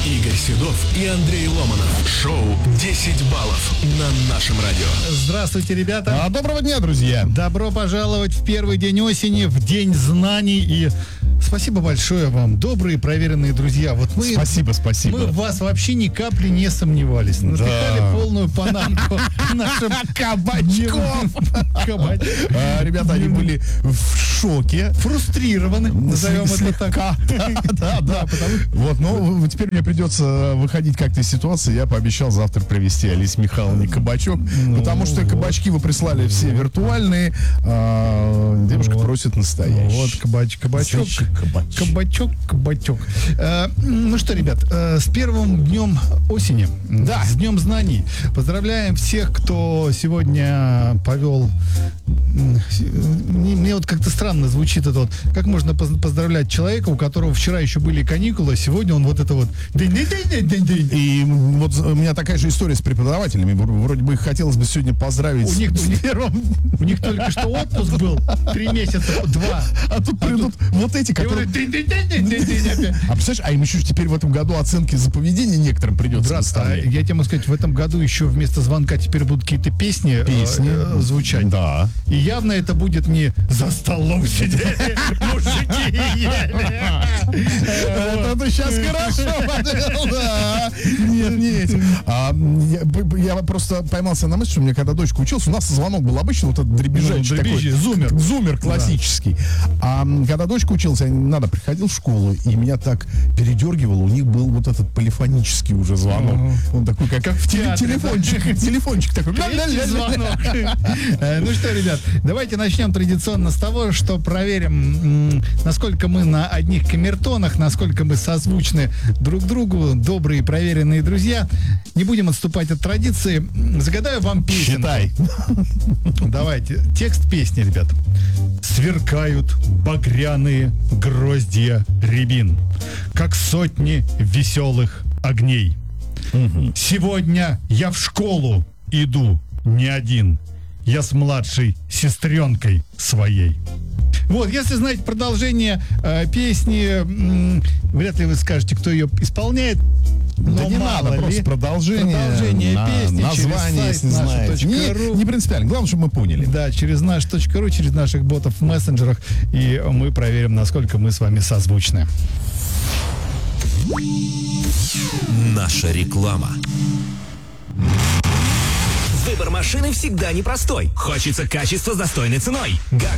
Игорь Седов и Андрей Ломанов. Шоу «10 баллов» на нашем радио. Здравствуйте, ребята. Доброго дня, друзья. Добро пожаловать в первый день осени, в день знаний. И спасибо большое вам, добрые, проверенные друзья. Вот мы, Спасибо. мы в вас вообще ни капли не сомневались. Напихали полную панамку нашим кабачков. Ребята, они были в шоке. Фрустрированы, назовем это так. Да. Вот, но теперь мне придется выходить как-то из ситуации. Я пообещал завтра привезти Алисе Михайловне кабачок, потому что кабачки вы прислали все виртуальные. Девушка просит настоящий. Вот кабачок. Кабачок. Ну что, ребят, с первым днем осени. Да. С днем знаний. Поздравляем всех, кто сегодня повел. Мне вот как-то странно звучит это вот. Как можно поздравлять человека, у которого вчера еще были каникулы, а сегодня он вот это вот. И вот у меня такая же история с преподавателями. Вроде бы их хотелось бы сегодня поздравить. У них только что отпуск был 3 месяца, 2. А тут придут вот эти, которые... А представляешь, а им еще теперь в этом году оценки за поведение некоторым придется выставлять. Я тебе могу сказать, в этом году еще вместо звонка теперь будут какие-то песни звучать. Да. И явно это будет не «За столом сидели мужики и ели». Это сейчас хорошо подвел, да. Нет. Я просто поймался на мысли, что у меня когда дочка училась, у нас звонок был обычно вот этот дребезжащий такой. Зумер классический. А когда дочка училась, надо приходил в школу, и меня так передергивало. У них был вот этот полифонический уже звонок. Он такой, как в театре. Телефончик такой. Звонок. Ну что, ребят, давайте начнем традиционно с того, что проверим, насколько мы на одних камертонах, насколько мы созвучны друг другу, добрые проверенные друзья. Не будем отступать от традиции. Загадаю вам песню. Считай. Давайте. Текст песни, ребят. Сверкают багряные гроздья рябин, как сотни веселых огней. Сегодня я в школу иду не один. Я с младшей сестренкой своей. Вот, если знаете продолжение песни, вряд ли вы скажете, кто ее исполняет. Да не надо, просто продолжение песни, название, если знаете. Не принципиально, главное, чтобы мы поняли. Да, через наш .ру, через наших ботов в мессенджерах, и мы проверим, насколько мы с вами созвучны. Наша реклама. Выбор машины всегда непростой. Хочется качества с достойной ценой.